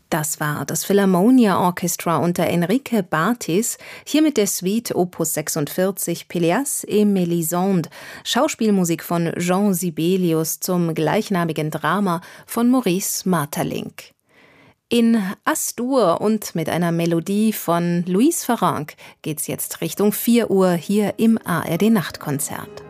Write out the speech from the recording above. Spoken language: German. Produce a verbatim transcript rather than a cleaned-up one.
Das war das Philharmonia Orchestra unter Enrique Bartis, hier mit der Suite Opus sechsundvierzig Pelléas et Mélisande, Schauspielmusik von Jean Sibelius zum gleichnamigen Drama von Maurice Maeterlinck. In As-Dur und mit einer Melodie von Louise Farrenc geht's jetzt Richtung vier Uhr hier im A R D Nachtkonzert.